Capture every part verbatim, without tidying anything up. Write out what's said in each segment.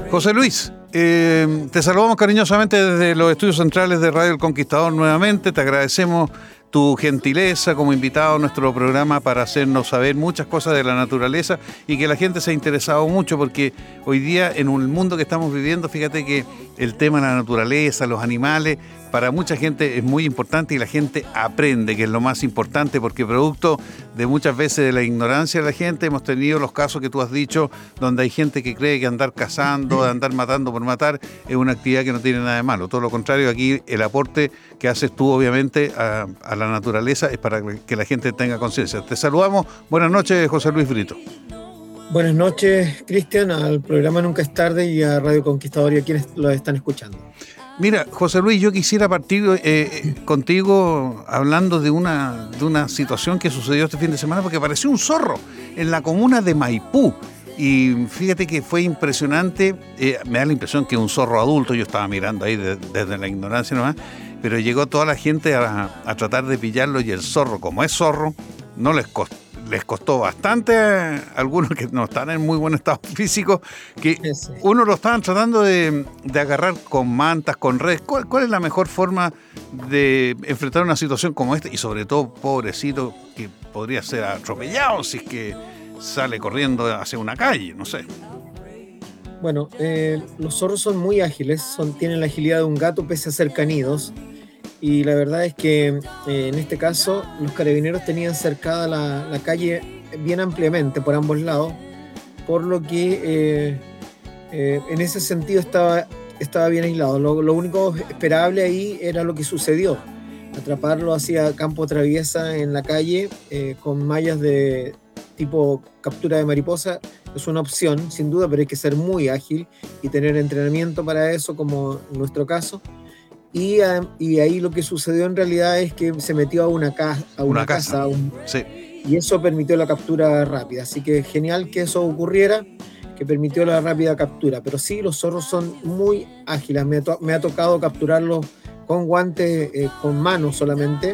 José Luis, eh, te saludamos cariñosamente desde los estudios centrales de Radio El Conquistador nuevamente. Te agradecemos tu gentileza como invitado a nuestro programa para hacernos saber muchas cosas de la naturaleza y que la gente se ha interesado mucho, porque hoy día en un mundo que estamos viviendo, fíjate que el tema de la naturaleza, los animales, para mucha gente es muy importante y la gente aprende, que es lo más importante, porque producto de muchas veces de la ignorancia de la gente hemos tenido los casos que tú has dicho, donde hay gente que cree que andar cazando, andar matando por matar es una actividad que no tiene nada de malo. Todo lo contrario, aquí el aporte que haces tú obviamente a, a la naturaleza es para que la gente tenga conciencia. Te saludamos. Buenas noches, José Luis Brito. Buenas noches, Cristian, al programa Nunca es Tarde y a Radio Conquistador y a quienes lo están escuchando. Mira, José Luis, yo quisiera partir eh, contigo hablando de una, de una situación que sucedió este fin de semana, porque apareció un zorro en la comuna de Maipú. Y fíjate que fue impresionante, eh, me da la impresión que un zorro adulto, yo estaba mirando ahí de, desde la ignorancia nomás, pero llegó toda la gente a, a tratar de pillarlo y el zorro, como es zorro, no les costó. Les costó bastante a algunos que no están en muy buen estado físico, que sí. Uno lo estaban tratando de, de agarrar con mantas, con redes. ¿Cuál, ¿Cuál es la mejor forma de enfrentar una situación como esta? Y sobre todo, pobrecito, que podría ser atropellado si es que sale corriendo hacia una calle, no sé. Bueno, eh, los zorros son muy ágiles, son, tienen la agilidad de un gato pese a ser canidos. Y la verdad es que eh, en este caso los carabineros tenían cercada la, la calle bien ampliamente por ambos lados, por lo que eh, eh, en ese sentido estaba, estaba bien aislado. Lo, lo único esperable ahí era lo que sucedió, atraparlo hacia campo traviesa en la calle eh, con mallas de tipo captura de mariposa. Es una opción, sin duda, pero hay que ser muy ágil y tener entrenamiento para eso, como en nuestro caso. Y, y ahí lo que sucedió en realidad es que se metió a una, ca a una, una casa, casa a un, sí. Y eso permitió la captura rápida. Así que genial que eso ocurriera, que permitió la rápida captura. Pero sí, los zorros son muy ágiles. Me, to me ha tocado capturarlos con guantes, eh, con manos solamente,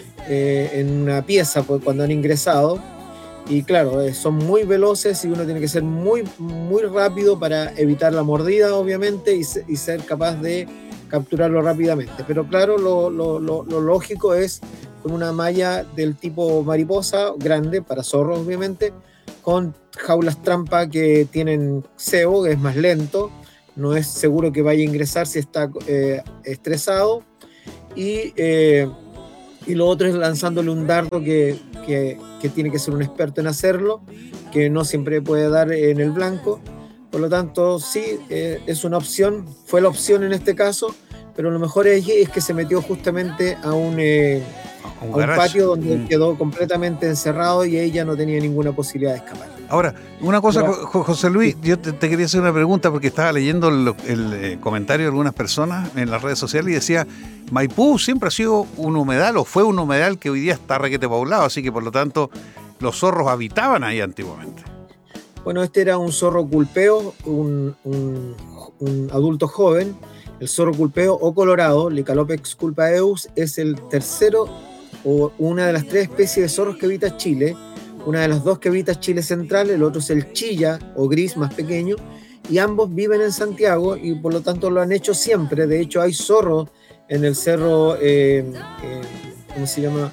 eh, en una pieza pues, cuando han ingresado. Y claro, eh, son muy veloces y uno tiene que ser muy, muy rápido para evitar la mordida, obviamente, y, se y ser capaz de capturarlo rápidamente. Pero claro, lo, lo, lo, lo lógico es con una malla del tipo mariposa, grande, para zorros obviamente, con jaulas trampa que tienen cebo, que es más lento, no es seguro que vaya a ingresar si está eh, estresado, y, eh, y lo otro es lanzándole un dardo que, que, que tiene que ser un experto en hacerlo, que no siempre puede dar en el blanco. Por lo tanto, sí, eh, es una opción, fue la opción en este caso, pero lo mejor es, es que se metió justamente a un, eh, un, a un patio donde mm. quedó completamente encerrado y ella no tenía ninguna posibilidad de escapar. Ahora, una cosa, pero, José Luis, yo te, te quería hacer una pregunta porque estaba leyendo el, el eh, comentario de algunas personas en las redes sociales y decía, Maipú siempre ha sido un humedal o fue un humedal que hoy día está requete poblado, así que por lo tanto los zorros habitaban ahí antiguamente. Bueno, este era un zorro culpeo, un, un, un adulto joven. El zorro culpeo o colorado, Licalopex culpaeus, es el tercero o una de las tres especies de zorros que habita Chile. Una de las dos que habita Chile central, el otro es el chilla o gris más pequeño, y ambos viven en Santiago y por lo tanto lo han hecho siempre. De hecho hay zorros en el cerro, eh, eh, ¿cómo se llama?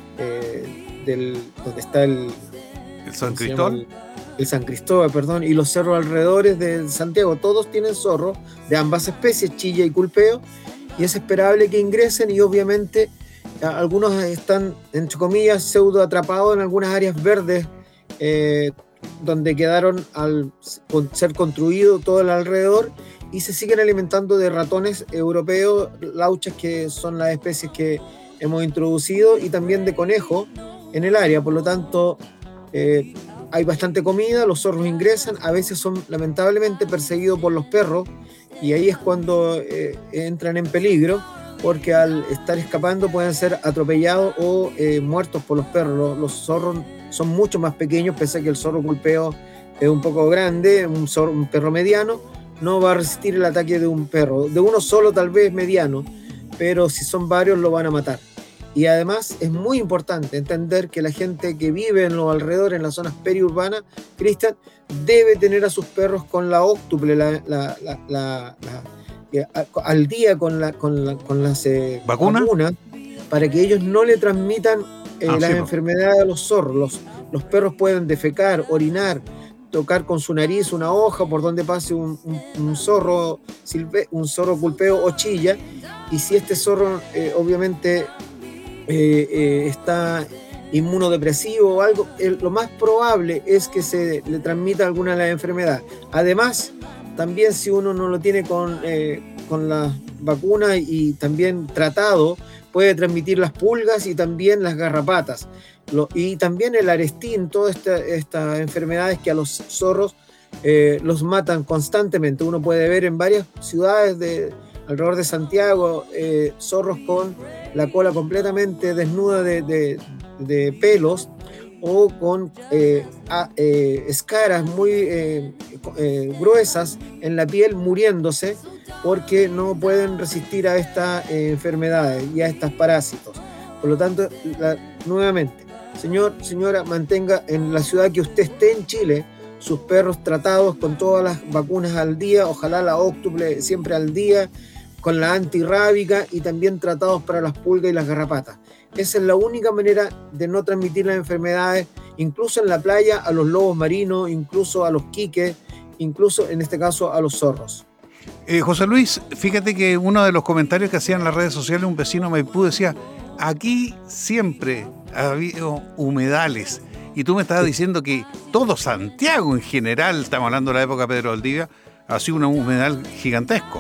Eh, del, donde está el... ¿El San Cristóbal? El San Cristóbal, perdón, y los cerros alrededores de Santiago, todos tienen zorros de ambas especies, chilla y culpeo, y es esperable que ingresen y obviamente algunos están, entre comillas, pseudo atrapados en algunas áreas verdes eh, donde quedaron al ser construido todo el alrededor y se siguen alimentando de ratones europeos, lauchas, que son las especies que hemos introducido, y también de conejo en el área. Por lo tanto, eh, hay bastante comida, los zorros ingresan, a veces son lamentablemente perseguidos por los perros y ahí es cuando eh, entran en peligro, porque al estar escapando pueden ser atropellados o eh, muertos por los perros. Los, los zorros son mucho más pequeños, pese a que el zorro culpeo es un poco grande, un, zorro, un perro mediano no va a resistir el ataque de un perro, de uno solo tal vez mediano, pero si son varios lo van a matar. Y además es muy importante entender que la gente que vive en los alrededores, en las zonas periurbanas, Cristian, debe tener a sus perros con la óctuple, la, la, la, la, la, a, al día con, la, con, la, con las eh, ¿Vacuna? vacunas, para que ellos no le transmitan eh, Ah, las sí, enfermedades a los zorros. Los, los perros pueden defecar, orinar, tocar con su nariz una hoja por donde pase un, un, un zorro silve, un zorro culpeo o chilla, y si este zorro eh, obviamente eh, eh, está inmunodepresivo o algo, el, lo más probable es que se le transmita alguna de las enfermedades. Además, también si uno no lo tiene con, eh, con la vacuna y también tratado, puede transmitir las pulgas y también las garrapatas. Lo, y también el arestín, todas estas esta enfermedades que a los zorros eh, los matan constantemente. Uno puede ver en varias ciudades de, alrededor de Santiago eh, zorros con la cola completamente desnuda de, de, de pelos o con eh, a, eh, escaras muy eh, eh, gruesas en la piel muriéndose porque no pueden resistir a estas eh, enfermedades y a estos parásitos. Por lo tanto, la, nuevamente, señor, señora, mantenga en la ciudad que usted esté en Chile sus perros tratados con todas las vacunas al día, ojalá la óctuple siempre al día, con la antirrábica y también tratados para las pulgas y las garrapatas. Esa es la única manera de no transmitir las enfermedades, incluso en la playa, a los lobos marinos, incluso a los quiques, incluso en este caso a los zorros. Eh, José Luis, fíjate que uno de los comentarios que hacían en las redes sociales, un vecino Maipú decía, aquí siempre ha habido humedales. Y tú me estabas sí. diciendo que todo Santiago en general, estamos hablando de la época de Pedro Valdivia, ha sido un humedal gigantesco.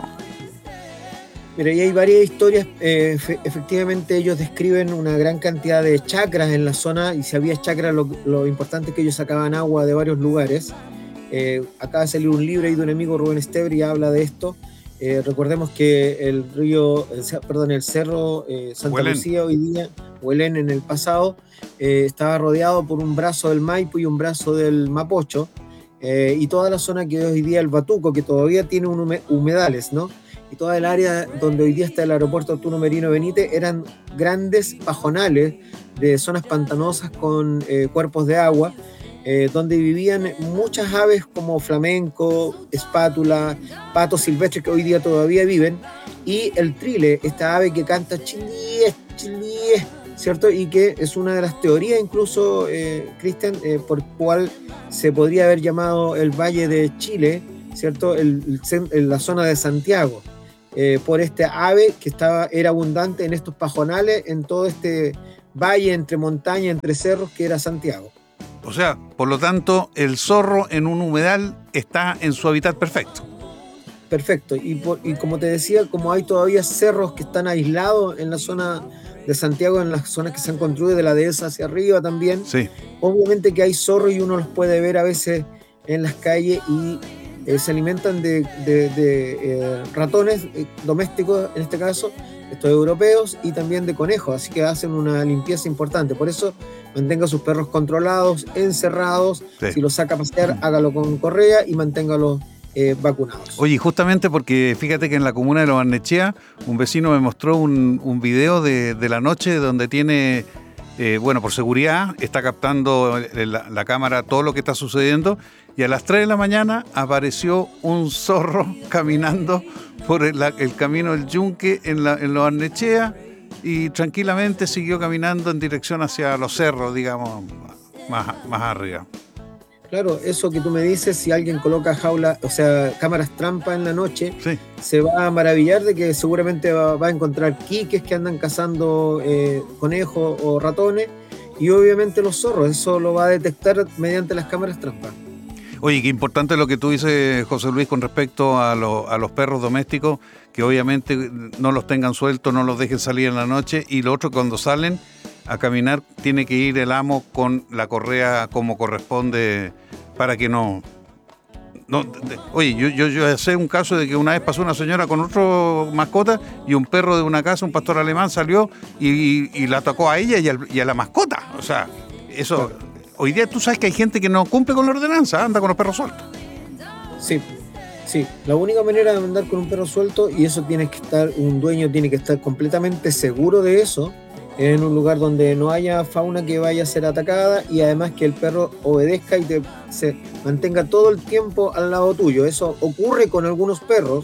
Mira, y hay varias historias, eh, efectivamente ellos describen una gran cantidad de chacras en la zona, y si había chacras lo, lo importante es que ellos sacaban agua de varios lugares. Eh, acaba de salir un libro ahí de un amigo, Rubén Estebre, y habla de esto. Eh, recordemos que el río, el, perdón, el cerro eh, Santa Huelén. Lucía hoy día, Huelén en el pasado, eh, estaba rodeado por un brazo del Maipo y un brazo del Mapocho, eh, y toda la zona que hoy día el Batuco, que todavía tiene un humedales, ¿no? Y toda el área donde hoy día está el aeropuerto Arturo Merino Benítez eran grandes pajonales de zonas pantanosas con eh, cuerpos de agua, eh, donde vivían muchas aves como flamenco, espátula, patos silvestres que hoy día todavía viven, y el trile, esta ave que canta chilíes, chilíes, ¿cierto? Y que es una de las teorías incluso, eh, Cristian, eh, por cual se podría haber llamado el Valle de Chile, ¿cierto? El, el, la zona de Santiago. Eh, por este ave que estaba, era abundante en estos pajonales, en todo este valle entre montañas, entre cerros, que era Santiago. O sea, por lo tanto, el zorro en un humedal está en su hábitat perfecto. Perfecto, y, por, y como te decía, como hay todavía cerros que están aislados en la zona de Santiago, en las zonas que se han construido de la dehesa hacia arriba también, sí. Obviamente que hay zorros y uno los puede ver a veces en las calles y Eh, se alimentan de, de, de eh, ratones eh, domésticos, en este caso, estos europeos, y también de conejos, así que hacen una limpieza importante. Por eso, mantenga sus perros controlados, encerrados, sí. Si los saca a pasear, hágalo con correa y manténgalos eh, vacunados. Oye, justamente porque fíjate que en la comuna de Lo Barnechea, un vecino me mostró un, un video de, de la noche donde tiene... Eh, bueno, por seguridad, está captando la, la cámara todo lo que está sucediendo, y a las tres de la mañana apareció un zorro caminando por el, el camino del Yunque en, la, en Lo Barnechea, y tranquilamente siguió caminando en dirección hacia los cerros, digamos, más, más arriba. Claro, eso que tú me dices, si alguien coloca jaula, o sea, cámaras trampa en la noche, sí. Se va a maravillar de que seguramente va, va a encontrar quiques que andan cazando eh, conejos o ratones, y obviamente los zorros, eso lo va a detectar mediante las cámaras trampa. Oye, qué importante lo que tú dices, José Luis, con respecto a, lo, a los perros domésticos, que obviamente no los tengan sueltos, no los dejen salir en la noche, y lo otro, cuando salen a caminar, tiene que ir el amo con la correa como corresponde para que no... no de, oye, yo, yo, yo sé un caso de que una vez pasó una señora con otro mascota y un perro de una casa, un pastor alemán, salió y, y, y la atacó a ella y, al, y a la mascota. O sea, eso... Claro. Hoy día tú sabes que hay gente que no cumple con la ordenanza, anda con los perros sueltos. Sí, sí. La única manera de andar con un perro suelto, y eso tiene que estar, un dueño tiene que estar completamente seguro de eso, en un lugar donde no haya fauna que vaya a ser atacada y además que el perro obedezca y te, se mantenga todo el tiempo al lado tuyo. Eso ocurre con algunos perros,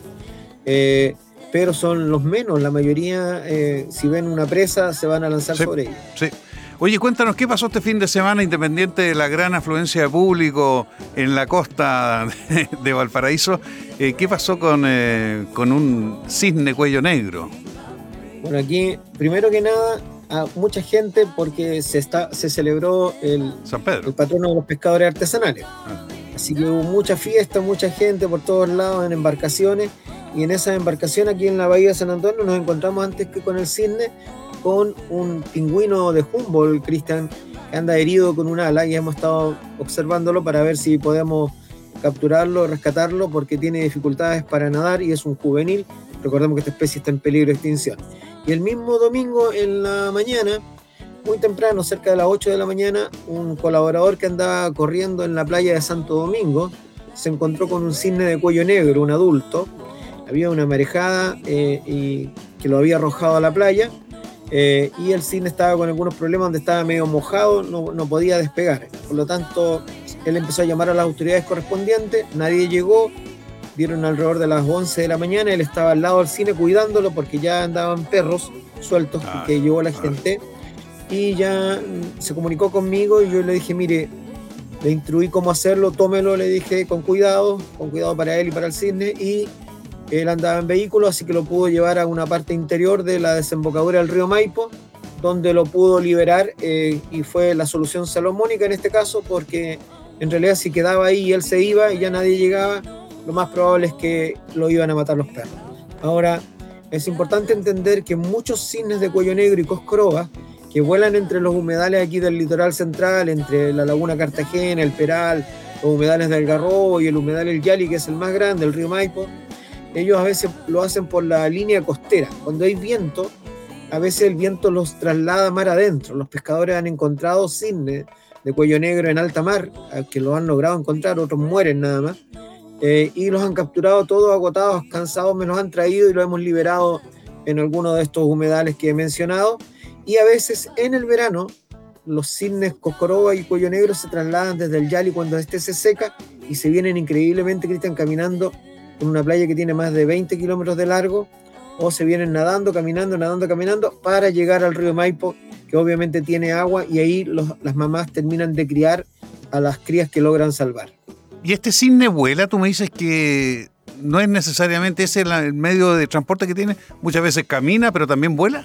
eh, pero son los menos. La mayoría, eh, si ven una presa, se van a lanzar Sí, sobre ella. sí. Oye, cuéntanos, ¿qué pasó este fin de semana, independiente de la gran afluencia de público en la costa de, de Valparaíso? Eh, ¿Qué pasó con, eh, con un cisne cuello negro? Bueno, aquí, primero que nada, a mucha gente porque se, está, se celebró el, San Pedro. el patrono de los pescadores artesanales. Ah. Así que hubo mucha fiesta, mucha gente por todos lados en embarcaciones, y en esa embarcación aquí en la bahía de San Antonio nos encontramos antes que con el cisne con un pingüino de Humboldt, Cristian, que anda herido con un ala, y hemos estado observándolo para ver si podemos capturarlo, rescatarlo, porque tiene dificultades para nadar y es un juvenil. Recordemos que esta especie está en peligro de extinción. Y el mismo domingo en la mañana, muy temprano, cerca de las ocho de la mañana, un colaborador que andaba corriendo en la playa de Santo Domingo se encontró con un cisne de cuello negro, un adulto. Había una marejada eh, y que lo había arrojado a la playa, eh, y el cisne estaba con algunos problemas donde estaba medio mojado, no, no podía despegar. Por lo tanto, él empezó a llamar a las autoridades correspondientes, nadie llegó. Dieron alrededor de las once de la mañana, él estaba al lado del cine cuidándolo porque ya andaban perros sueltos ah, que llevó la gente, y ya se comunicó conmigo y yo le dije, mire, le instruí cómo hacerlo, tómelo, le dije, con cuidado, con cuidado para él y para el cisne, y él andaba en vehículo, así que lo pudo llevar a una parte interior de la desembocadura del río Maipo, donde lo pudo liberar, eh, y fue la solución salomónica en este caso, porque en realidad si quedaba ahí y él se iba y ya nadie llegaba, lo más probable es que lo iban a matar los perros. Ahora, es importante entender que muchos cisnes de cuello negro y coscoroba que vuelan entre los humedales aquí del litoral central, entre la laguna Cartagena, el Peral, los humedales del Algarrobo y el humedal El Yali, que es el más grande, el río Maipo, ellos a veces lo hacen por la línea costera. Cuando hay viento, a veces el viento los traslada mar adentro. Los pescadores han encontrado cisnes de cuello negro en alta mar, que lo han logrado encontrar, otros mueren nada más. Eh, y los han capturado todos agotados, cansados, me los han traído y los hemos liberado en alguno de estos humedales que he mencionado. Y a veces en el verano los cisnes coscoroba y cuello negro se trasladan desde el Yali cuando este se seca y se vienen increíblemente, Cristian, caminando en una playa que tiene más de veinte kilómetros de largo, o se vienen nadando, caminando, nadando, caminando para llegar al río Maipo, que obviamente tiene agua, y ahí los, las mamás terminan de criar a las crías que logran salvar. ¿Y este cisne vuela? Tú me dices que no es necesariamente ese el medio de transporte que tiene. Muchas veces camina, pero también vuela.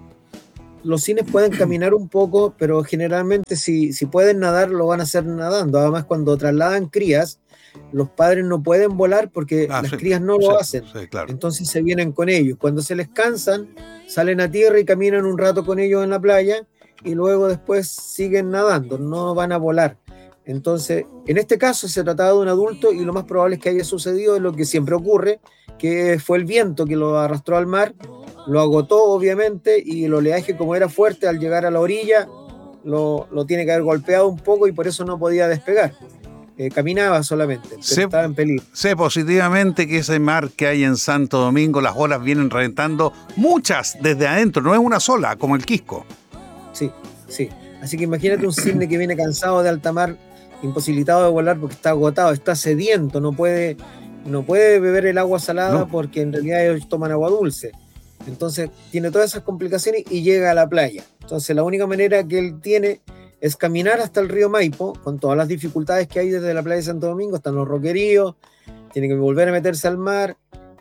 Los cisnes pueden caminar un poco, pero generalmente si, si pueden nadar, lo van a hacer nadando. Además, cuando trasladan crías, los padres no pueden volar porque ah, las sí, crías no sí, lo hacen. Sí, claro. Entonces se vienen con ellos. Cuando se les cansan, salen a tierra y caminan un rato con ellos en la playa y luego después siguen nadando, no van a volar. Entonces, en este caso se trataba de un adulto y lo más probable es que haya sucedido es lo que siempre ocurre, que fue el viento que lo arrastró al mar, lo agotó obviamente, y el oleaje, como era fuerte, al llegar a la orilla lo, lo tiene que haber golpeado un poco y por eso no podía despegar. Eh, caminaba solamente, pero sé, estaba en peligro. Sé positivamente que ese mar que hay en Santo Domingo, las olas vienen reventando muchas desde adentro, no es una sola, como el Quisco. Sí, sí. Así que imagínate un cisne que viene cansado de alta mar, imposibilitado de volar porque está agotado, está sediento, no puede, no puede beber el agua salada, no, porque en realidad ellos toman agua dulce. Entonces tiene todas esas complicaciones y llega a la playa. Entonces la única manera que él tiene es caminar hasta el río Maipo, con todas las dificultades que hay desde la playa de Santo Domingo, están los roqueríos, tiene que volver a meterse al mar,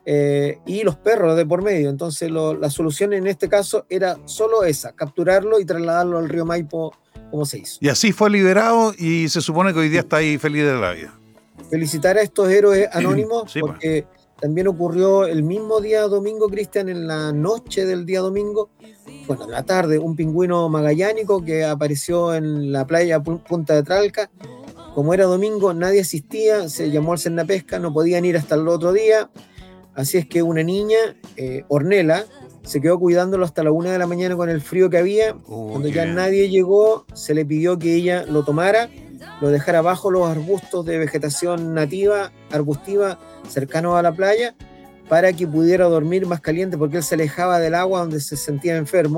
eh, y los perros de por medio. Entonces lo, la solución en este caso era solo esa, capturarlo y trasladarlo al río Maipo, como se hizo. Y así fue liberado y se supone que hoy día está ahí feliz de la vida. Felicitar a estos héroes anónimos, sí, porque bueno, también ocurrió el mismo día domingo, Cristian, en la noche del día domingo, bueno, en la tarde, un pingüino magallánico que apareció en la playa Punta de Tralca. Como era domingo, nadie asistía, se llamó al Cernapesca, no podían ir hasta el otro día, así es que una niña, eh, Ornella, se quedó cuidándolo hasta la una de la mañana con el frío que había. Oh, Cuando ya nadie llegó, se le pidió que ella lo tomara, lo dejara bajo los arbustos de vegetación nativa, arbustiva, cercanos a la playa, para que pudiera dormir más caliente, porque él se alejaba del agua donde se sentía enfermo,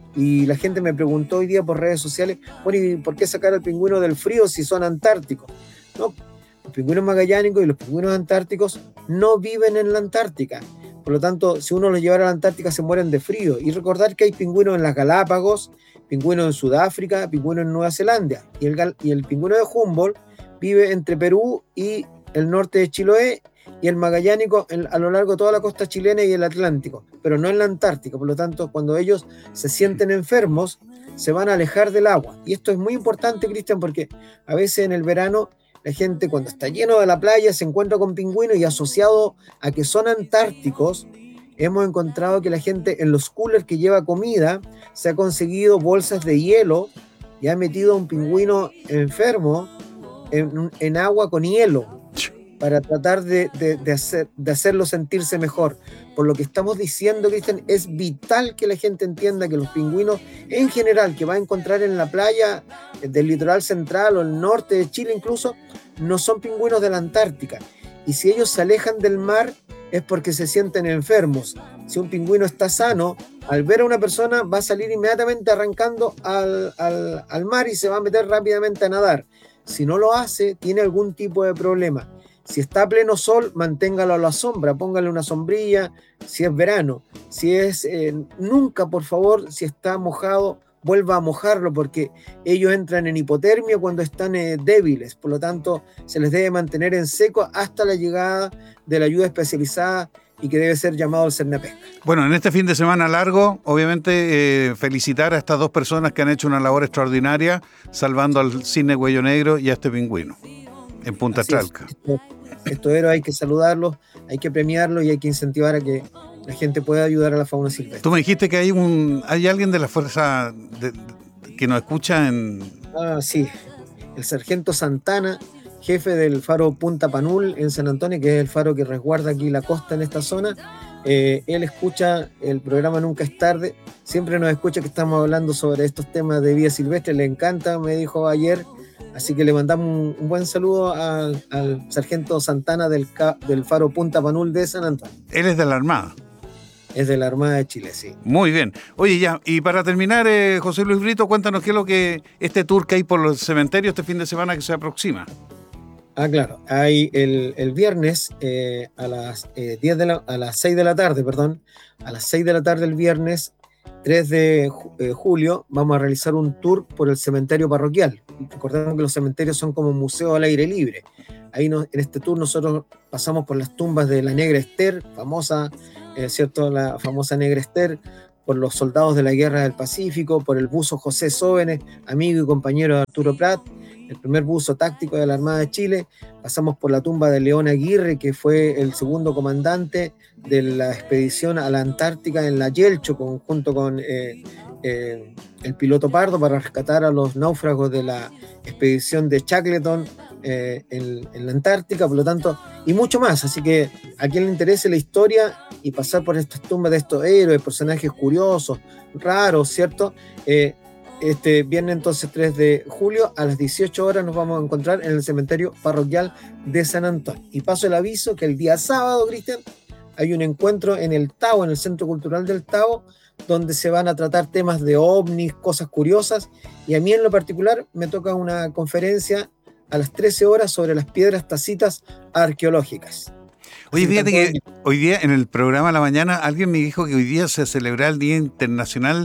Y la gente me preguntó hoy día por redes sociales, bueno, ¿y por qué sacar al pingüino del frío si son antárticos? No, los pingüinos magallánicos y los pingüinos antárticos no viven en la Antártica. Por lo tanto, si uno los llevara a la Antártica se mueren de frío. Y recordar que hay pingüinos en las Galápagos, pingüinos en Sudáfrica, pingüinos en Nueva Zelanda. Y el, y el pingüino de Humboldt vive entre Perú y el norte de Chiloé, y el magallánico en, a lo largo de toda la costa chilena y el Atlántico, pero no en la Antártica. Por lo tanto, cuando ellos se sienten enfermos, se van a alejar del agua. Y esto es muy importante, Cristian, porque a veces en el verano la gente, cuando está lleno de la playa, se encuentra con pingüinos, y asociado a que son antárticos, hemos encontrado que la gente en los coolers que lleva comida se ha conseguido bolsas de hielo y ha metido a un pingüino enfermo en, en agua con hielo, para tratar de, de, de, hacer, de hacerlo sentirse mejor. Por lo que estamos diciendo, Cristian, es vital que la gente entienda que los pingüinos en general que va a encontrar en la playa del litoral central o el norte de Chile incluso, no son pingüinos de la Antártica. Y si ellos se alejan del mar es porque se sienten enfermos. Si un pingüino está sano, al ver a una persona va a salir inmediatamente arrancando al, al, al mar y se va a meter rápidamente a nadar. Si no lo hace, tiene algún tipo de problema. Si está a pleno sol, manténgalo a la sombra, póngale una sombrilla, si es verano. Si es, eh, nunca, por favor, si está mojado, vuelva a mojarlo, porque ellos entran en hipotermia cuando están eh, débiles. Por lo tanto, se les debe mantener en seco hasta la llegada de la ayuda especializada y que debe ser llamado al Cernapesca. Bueno, en este fin de semana largo, obviamente, eh, felicitar a estas dos personas que han hecho una labor extraordinaria, salvando al cisne cuello negro y a este pingüino en Punta Tralca. Estos, estos héroes hay que saludarlos, hay que premiarlos y hay que incentivar a que la gente pueda ayudar a la fauna silvestre. Tú me dijiste que hay un hay alguien de la fuerza de, de, que nos escucha en... Ah, sí, el sargento Santana, jefe del faro Punta Panul en San Antonio, que es el faro que resguarda aquí la costa en esta zona. Eh, él escucha el programa Nunca es Tarde, siempre nos escucha que estamos hablando sobre estos temas de vida silvestre, le encanta, me dijo ayer. Así que le mandamos un, un buen saludo al, al sargento Santana del, del faro Punta Panul de San Antonio. Él es de la Armada. Es de la Armada de Chile, sí. Muy bien. Oye, ya, y para terminar, eh, José Luis Brito, cuéntanos qué es lo que este tour que hay por los cementerios este fin de semana que se aproxima. Ah, claro. Hay el, el viernes eh, a, las, eh, diez de la, a las seis de la tarde, perdón, a las seis de la tarde el viernes tres de julio vamos a realizar un tour por el cementerio parroquial. Recordemos que los cementerios son como museos al aire libre. Ahí nos, en este tour nosotros pasamos por las tumbas de la Negra Esther, famosa, eh, ¿cierto? La famosa Negra Esther, por los soldados de la Guerra del Pacífico, por el buzo José Sóvenes, amigo y compañero de Arturo Prat, el primer buzo táctico de la Armada de Chile. Pasamos por la tumba de León Aguirre, que fue el segundo comandante de la expedición a la Antártica en la Yelcho, con, junto con eh, eh, el piloto Pardo, para rescatar a los náufragos de la expedición de Shackleton eh, en, en la Antártica, por lo tanto, y mucho más. Así que a quien le interese la historia y pasar por estas tumbas de estos héroes, personajes curiosos, raros, ¿cierto? Eh, Este viernes entonces tres de julio a las dieciocho horas nos vamos a encontrar en el cementerio parroquial de San Antonio. Y paso el aviso que el día sábado, Cristian, hay un encuentro en el Tao, en el Centro Cultural del Tao, donde se van a tratar temas de ovnis, cosas curiosas, y a mí en lo particular me toca una conferencia a las trece horas sobre las piedras tacitas arqueológicas. Oye, fíjate que hoy día en el programa de la mañana alguien me dijo que hoy día se celebra el Día Internacional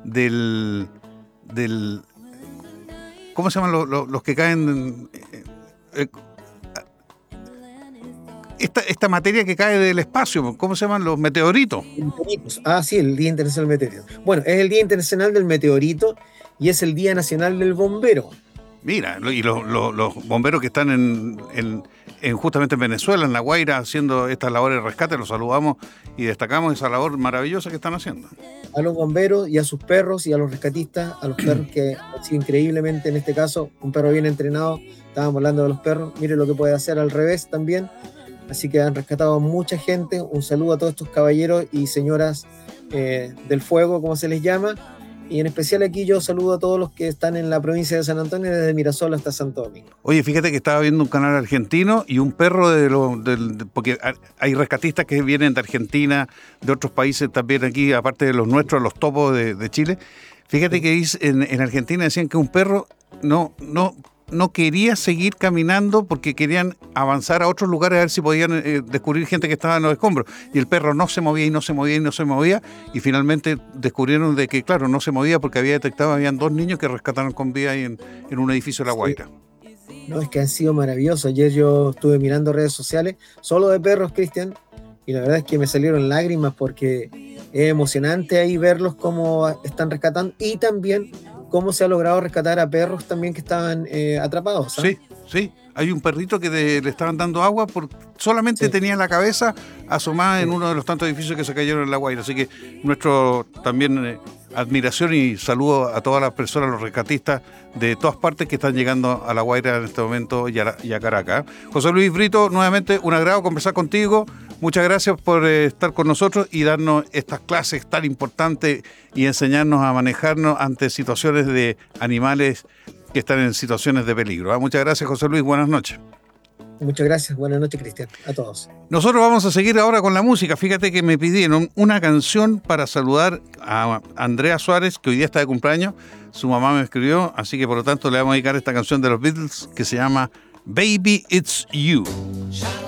del... del ¿cómo se llaman los, los, los que caen? Eh, eh, esta, esta materia que cae del espacio, ¿cómo se llaman? Los meteoritos. Meteoritos. Ah, sí, el Día Internacional del Meteorito. Bueno, es el Día Internacional del Meteorito y es el Día Nacional del Bombero. Mira, y los, los, los bomberos que están en, en, en justamente en Venezuela, en La Guaira, haciendo estas labores de rescate, los saludamos y destacamos esa labor maravillosa que están haciendo. A los bomberos y a sus perros y a los rescatistas, a los perros que, sí, increíblemente en este caso, un perro bien entrenado, estábamos hablando de los perros, mire lo que puede hacer al revés también, así que han rescatado a mucha gente. Un saludo a todos estos caballeros y señoras eh, del fuego, como se les llama. Y en especial aquí yo saludo a todos los que están en la provincia de San Antonio, desde Mirasol hasta Santo Domingo. Oye, fíjate que estaba viendo un canal argentino y un perro de los... porque hay rescatistas que vienen de Argentina, de otros países también aquí, aparte de los nuestros, los topos de, de Chile. Fíjate que en, en Argentina decían que un perro no, no, no quería seguir caminando porque querían avanzar a otros lugares a ver si podían eh, descubrir gente que estaba en los escombros. Y el perro no se movía y no se movía y no se movía. Y finalmente descubrieron de que, claro, no se movía porque había detectado, habían dos niños que rescataron con vida ahí en, en un edificio de La Guaira. Sí. No, es que han sido maravillosos. Ayer yo estuve mirando redes sociales, solo de perros, Cristian, y la verdad es que me salieron lágrimas porque es emocionante ahí verlos cómo están rescatando y también cómo se ha logrado rescatar a perros también que estaban eh, atrapados. ¿sabes? Sí, sí. Hay un perrito que de, le estaban dando agua porque solamente sí. tenía la cabeza asomada sí. en uno de los tantos edificios que se cayeron en La Guaira. Así que nuestro también eh, admiración y saludo a todas las personas, los rescatistas de todas partes que están llegando a La Guaira en este momento y a, y a Caracas. José Luis Brito, nuevamente un agrado conversar contigo. Muchas gracias por eh, estar con nosotros y darnos estas clases tan importantes y enseñarnos a manejarnos ante situaciones de animales que están en situaciones de peligro. ¿eh? Muchas gracias, José Luis. Buenas noches. Muchas gracias. Buenas noches, Cristian. A todos. Nosotros vamos a seguir ahora con la música. Fíjate que me pidieron una canción para saludar a Andrea Suárez, que hoy día está de cumpleaños. Su mamá me escribió, así que por lo tanto le vamos a dedicar esta canción de los Beatles que se llama Baby It's You.